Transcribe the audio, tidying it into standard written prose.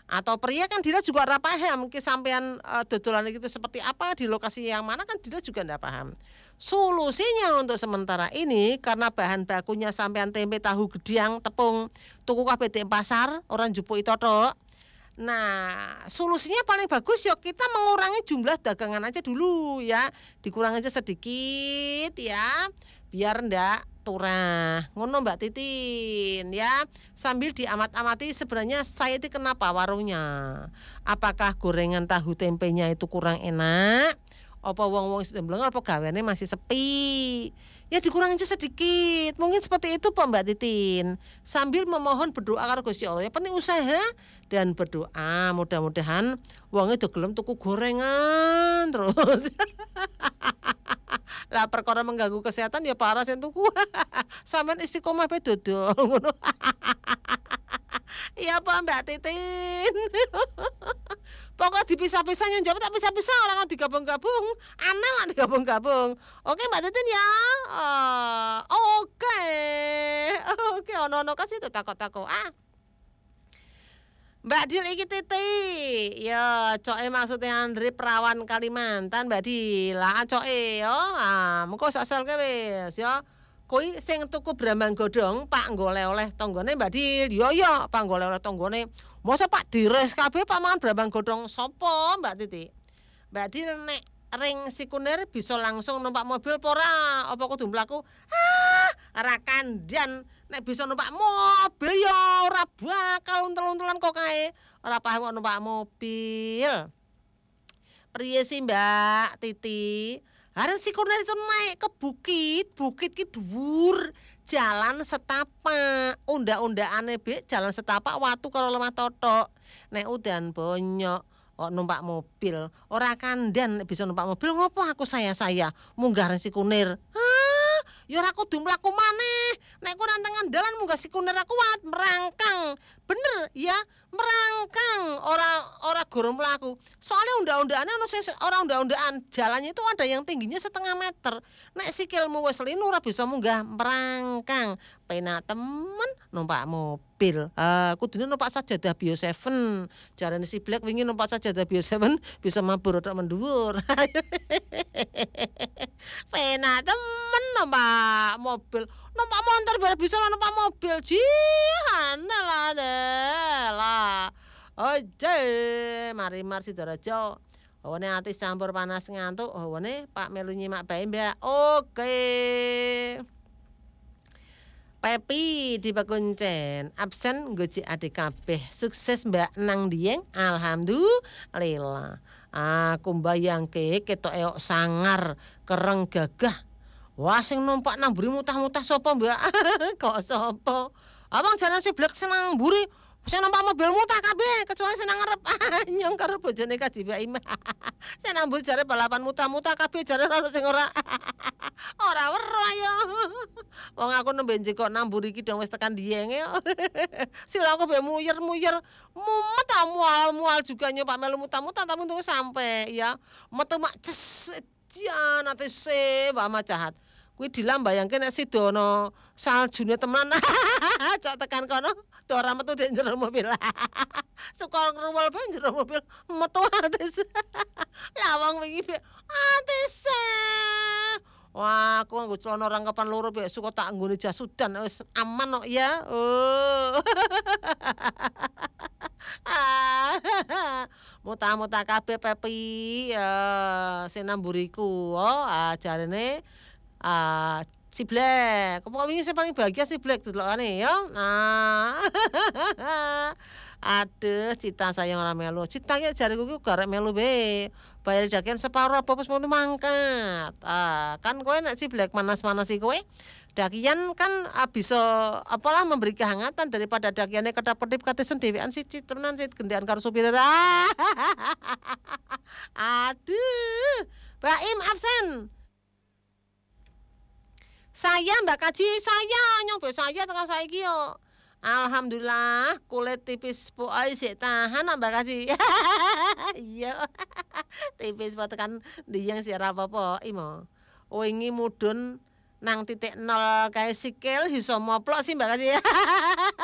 Atau pria kan Dila juga ora paham ki sampean dodolan itu seperti apa, di lokasi yang mana kan Dila juga ndak paham. Solusinya untuk sementara ini karena bahan bakunya sampean tempe, tahu, gediang, tepung, tuku kabeh di pasar, orang jupuk itu tok. Nah, solusinya paling bagus ya kita mengurangi jumlah dagangan aja dulu ya. Dikurangi aja sedikit ya, biar ndak turah. Ngono Mbak Titin ya. Sambil diamat-amati sebenarnya saya itu kenapa warungnya. Apakah gorengan tahu tempenya itu kurang enak? Apa wong-wong sudah bilang apa gaweane masih sepi? Ya dikurangi aja sedikit. Mungkin seperti itu Pak Mbak Titin. Sambil memohon berdoa karo Gusti Allah. Ya penting usaha dan berdoa mudah-mudahan wonge do gelem tuku gorengan terus. Lah perkara mengganggu kesehatan ya parah sing tuku. Sampeyan istiqomah pe dodol ngono. Iya Pak Mbak Titin. Pokoknya dipisah-pisah njawab tak pisah-pisah orang digabung-gabung. Aneh lah digabung-gabung. Oke Mbak Titin ya. Oke. Oke ono-ono kasih takut-takut. Mbak Dil iki Titi. Ya, coke maksudnya Andre Perawan Kalimantan Mbak Dil. Lah coke yo. Mengko saselke wis ya. Kowe sing tuku brambang godhong Pak nggo oleh-oleh tanggane Mbak Dil. Yo Pak nggo oleh-oleh tanggane. Mosok Pak dires kabeh Pak mangan brambang godhong sapa Mbak Titi? Mbak Dil nek ring Sikunir bisa langsung numpak mobil apa ora? Apa kudu mlaku? Ora kandhan nek bisa numpak mobil ya ora bakal untel-untelan kok kae. Ora paham kok numpak mobil. Priye sih Mbak Titi? Hari Sikunir itu naik ke bukit ki dhuwur, jalan setapak, unda-undakane Bik, jalan setapak watu karo lemah totok. Nek udan bonyok kok numpak mobil, ora kandhan nek bisa numpak mobil ngopo aku saya munggah Sikunir. Ya ora kudu mlaku maneh. Nek ku nang tengah dalan munggah Sikunir aku kuat merangkang. Bener ya, merangkang ora goro mlaku. Soalnya unda-undaan ono ora unda-undaan, jalannya itu ada yang tingginya 1/2 meter. Nek sikilmu wis linu ora bisa munggah merangkang. Penak temen numpak mobil. Kudune numpak Sajadah Bio 7. Jarane si Black wingi numpak Sajadah Bio 7 bisa mabur tok mendhuwur. Penak temen numpak mobil. Numpak motor biar bisa numpak mobil. Jihan lah. Oje, mari Sidorejo. Hawane ati campur panas ngantuk. Hawane Pak melu nyimak bae, Mbak. Oke. Pepi di Pakuncen, absen gojek adik kabeh. Sukses Mbak nang Dieng. Alhamdulillah. Aku mbayangke ketok eok sangar, kereng gagah. Wah sing numpak nang mburi mutah-mutah sapa Mbak? Kok sapa? Abang jaran si Blek senang mburi, sing numpak mobil mutah kabeh kecuali senang ngarep nyong karo bojone Kaji Mbak Ima. Senang mburi jare balapan mutah-mutah kabeh jare ora sing ora. Ora weruh ayo. Wong aku nembe njekok nang mburi iki dong wis tekan Dieng yo. Siraku be muyer-muyer, mumet mual-mual juga nyoba melu mutah-mutah tapi untung sampai ya. Metu mak ces jan ate se Mbak jahat. Kuwi dilambayangke nek sidono saljune temenan. Cok tekan kono, tuh ora metu ndek jero mobil. Suka ngruwel ben jero mobil metu atis. Lah wong wingi atis. Wah, aku nggo celana rangkepan loro bek suka tak nggone jas udan wis aman kok ya. Oh. Muta-muta kabeh Pepi sing namburiku. Jarene si Black. Kok wingi sing paling bahagia si Black delokane ya. Aduh, Cita sayang ora melu. Cita ki jariku ki garek melu be. Bayar dakian separo apa wis mau mangkat. Kan kowe nek si Black manas-manasi kowe dakian kan bisa apalah memberi kehangatan daripada dakiane kedap-kedip katesen dhewean siji tenan sik gendean karo supir. Aduh, Baim absen. Saya Mbak Kaji, saya nyoba saya tekan saiki yo. Alhamdulillah kulit tipis pokoke sik tahan Mbak Kaji. Iya. Tipis po tekan Dieng sik ora apa-apa imo. Wingi mudhun nang titik 0 kae sikil iso moplok sih Mbak Kaji.